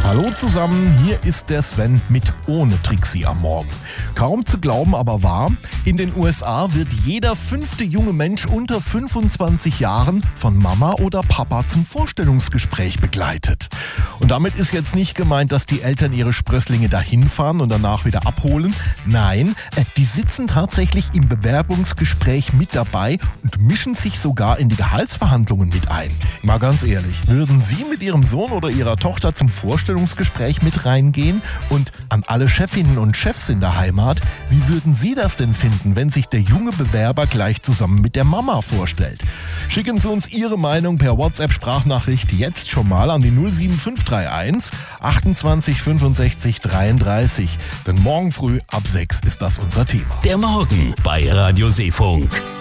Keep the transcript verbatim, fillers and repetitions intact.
Hallo zusammen, hier ist der Sven mit Ohne Trixie am Morgen. Kaum zu glauben, aber wahr, in den U S A wird jeder fünfte junge Mensch unter fünfundzwanzig Jahren von Mama oder Papa zum Vorstellungsgespräch begleitet. Und damit ist jetzt nicht gemeint, dass die Eltern ihre Sprösslinge dahin fahren und danach wieder abholen. Nein, die sitzen tatsächlich im Bewerbungsgespräch mit dabei und mischen sich sogar in die Gehaltsverhandlungen mit ein. Mal ganz ehrlich, würden Sie mit Ihrem Sohn oder Ihrer Tochter zum Vorstellungsgespräch mit reingehen? Und an alle Chefinnen und Chefs in der Heimat, wie würden Sie das denn finden, wenn sich der junge Bewerber gleich zusammen mit der Mama vorstellt? Schicken Sie uns Ihre Meinung per WhatsApp-Sprachnachricht jetzt schon mal an die null sieben fünf drei eins achtundzwanzig fünfundsechzig dreiunddreißig. Denn morgen früh ab sechs ist das unser Thema. Der Morgen bei Radio Seefunk.